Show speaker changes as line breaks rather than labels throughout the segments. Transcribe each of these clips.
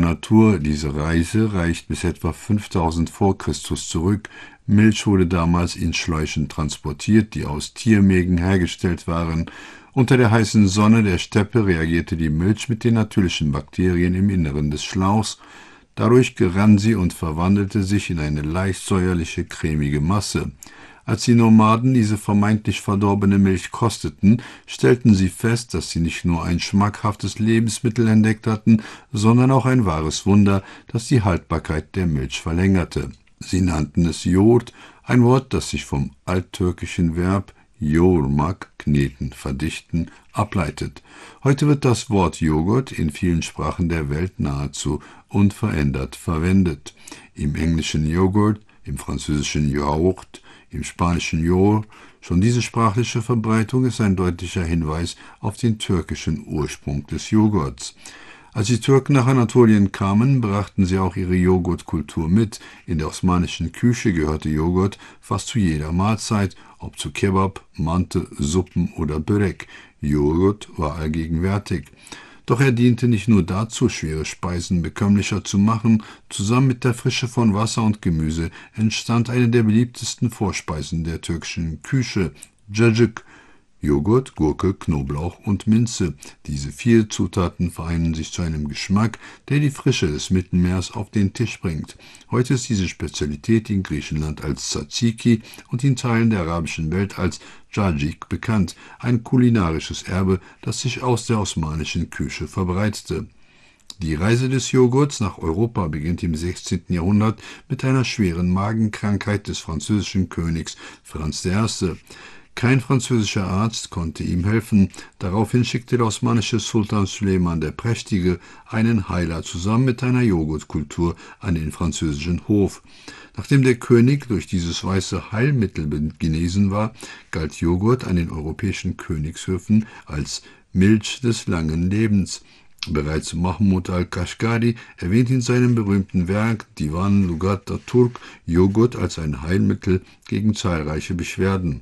Natur. Diese Reise reicht bis etwa 5000 vor Christus zurück. Milch wurde damals in Schläuchen transportiert, die aus Tiermägen hergestellt waren. Unter der heißen Sonne der Steppe reagierte die Milch mit den natürlichen Bakterien im Inneren des Schlauchs. Dadurch gerann sie und verwandelte sich in eine leicht säuerliche, cremige Masse. Als die Nomaden diese vermeintlich verdorbene Milch kosteten, stellten sie fest, dass sie nicht nur ein schmackhaftes Lebensmittel entdeckt hatten, sondern auch ein wahres Wunder, das die Haltbarkeit der Milch verlängerte. Sie nannten es Yoğurt, ein Wort, das sich vom alttürkischen Verb yoğurmak, kneten, verdichten, ableitet. Heute wird das Wort Joghurt in vielen Sprachen der Welt nahezu unverändert verwendet. Im Englischen Joghurt, im Französischen Yaourt, im Spanischen Yoğurt. Schon diese sprachliche Verbreitung ist ein deutlicher Hinweis auf den türkischen Ursprung des Joghurts. Als die Türken nach Anatolien kamen, brachten sie auch ihre Joghurtkultur mit. In der osmanischen Küche gehörte Joghurt fast zu jeder Mahlzeit, ob zu Kebab, Mante, Suppen oder Börek. Joghurt war allgegenwärtig. Doch er diente nicht nur dazu, schwere Speisen bekömmlicher zu machen. Zusammen mit der Frische von Wasser und Gemüse entstand eine der beliebtesten Vorspeisen der türkischen Küche, Cacık. Joghurt, Gurke, Knoblauch und Minze. Diese 4 Zutaten vereinen sich zu einem Geschmack, der die Frische des Mittelmeers auf den Tisch bringt. Heute ist diese Spezialität in Griechenland als Tzatziki und in Teilen der arabischen Welt als Cacık bekannt, ein kulinarisches Erbe, das sich aus der osmanischen Küche verbreitete. Die Reise des Joghurts nach Europa beginnt im 16. Jahrhundert mit einer schweren Magenkrankheit des französischen Königs Franz I. Kein französischer Arzt konnte ihm helfen. Daraufhin schickte der osmanische Sultan Süleyman der Prächtige einen Heiler zusammen mit einer Joghurtkultur an den französischen Hof. Nachdem der König durch dieses weiße Heilmittel genesen war, galt Joghurt an den europäischen Königshöfen als Milch des langen Lebens. Bereits Mahmud al-Kashgari erwähnt in seinem berühmten Werk Divan Lugat Turk Joghurt als ein Heilmittel gegen zahlreiche Beschwerden.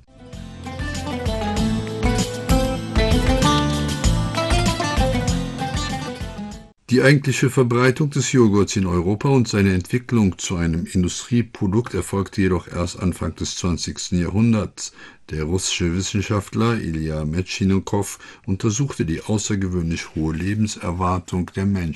Die eigentliche Verbreitung des Joghurts in Europa und seine Entwicklung zu einem Industrieprodukt erfolgte jedoch erst Anfang des 20. Jahrhunderts. Der russische Wissenschaftler Ilja Metschnikow untersuchte die außergewöhnlich hohe Lebenserwartung der Menschen